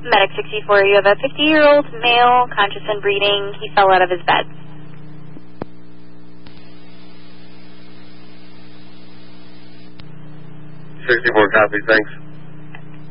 Medic 64, you have a 50-year-old male, conscious and breathing. He fell out of his bed. 64, copy, thanks.